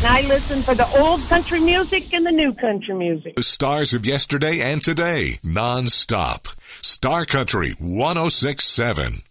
And I listen for the old country music and the new country music. The stars of yesterday and today, non-stop. Star Country 106.7.